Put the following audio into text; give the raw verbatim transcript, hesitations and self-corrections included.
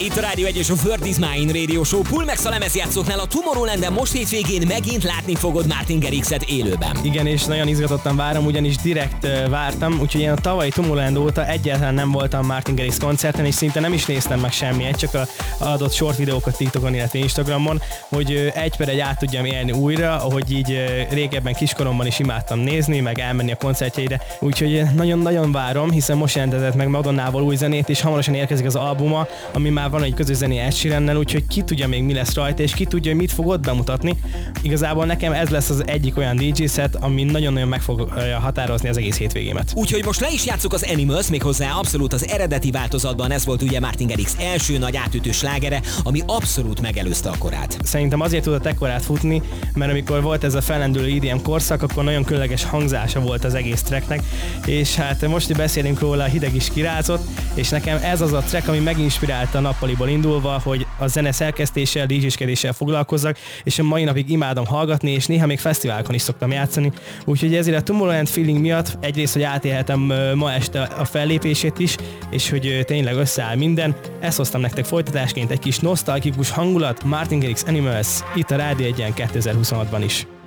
Itt a Rádió egy és a World is Mine Radio Show. Pulmex a lemezjátszóknál a Tomorrowland-en most hétvégén megint látni fogod Martin Garrixet élőben. Igen, és nagyon izgatottan várom, ugyanis direkt uh, vártam, úgyhogy én a tavalyi Tomorrowland óta egyáltalán nem voltam Martin Garrix koncerten, és szinte nem is néztem meg semmilyen, csak a adott short videókat TikTokon, illetve Instagramon, hogy uh, egy per egy át tudjam élni újra, ahogy így uh, régebben kiskoromban is imádtam nézni, meg elmenni a koncertjeire. Úgyhogy nagyon-nagyon várom, hiszen most jelentett meg Madonnával új zenét, és hamarosan érkezik az albuma, ami már van egy közös zené Ed Sheerannel, úgyhogy ki tudja még mi lesz rajta, és ki tudja, hogy mit fog ott bemutatni. Igazából nekem ez lesz az egyik olyan dé dzsé set, ami nagyon-nagyon meg fogja határozni az egész hétvégémet. Úgyhogy most le is játsszuk az Animals, méghozzá abszolút az eredeti változatban. Ez volt ugye Martin Garrix első nagy átütő slágere, ami abszolút megelőzte a korát. Szerintem azért tudott ekkorát futni, mert amikor volt ez a fellendülő í dé em korszak, akkor nagyon különleges hangzása volt az egész tracknek, és hát most, hogy beszélünk róla, a hideg is kirázott, és nekem ez az a track, ami meginspirálta a nappaliból indulva, hogy a zene szerkesztéssel, dé dzséskedéssel foglalkozzak, és a mai napig imádom hallgatni, és néha még fesztiválokon is szoktam játszani. Úgyhogy ezért a Tomorrowland feeling miatt egyrészt, hogy átélhetem ma este a fellépését is, és hogy tényleg összeáll minden. Ezt hoztam nektek folytatásként, egy kis nosztalgikus hangulat, Martin Garrix Animals, itt a Rádió egyen kétezer-huszonhatban is.